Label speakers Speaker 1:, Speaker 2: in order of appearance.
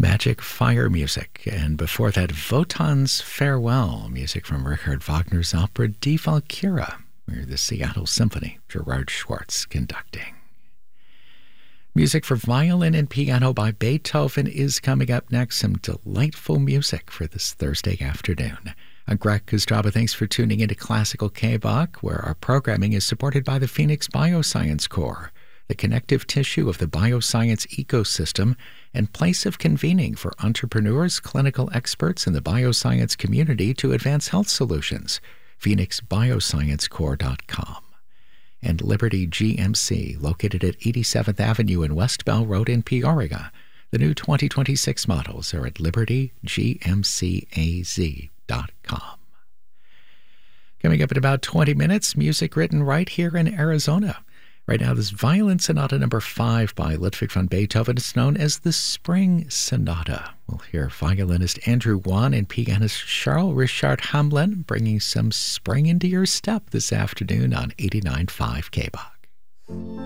Speaker 1: Magic Fire music, and before that, Wotan's Farewell, music from Richard Wagner's opera Die Walküre, where the Seattle Symphony, Gerard Schwartz conducting. Music for violin and piano by Beethoven is coming up next. Some delightful music for this Thursday afternoon. I'm Greg Kostraba. Thanks for tuning into Classical K-Bach, where our programming is supported by the Phoenix Bioscience Core, the connective tissue of the bioscience ecosystem and place of convening for entrepreneurs, clinical experts, and the bioscience community to advance health solutions. PhoenixBioscienceCore.com. And Liberty GMC, located at 87th Avenue and West Bell Road in Peoria. The new 2026 models are at LibertyGMCAZ.com. Coming up in about 20 minutes, music written right here in Arizona. Right now, this Violin Sonata number 5 by Ludwig van Beethoven is known as the Spring Sonata. We'll hear violinist Andrew Wan and pianist Charles Richard Hamelin bringing some spring into your step this afternoon on 89.5 K-Bach.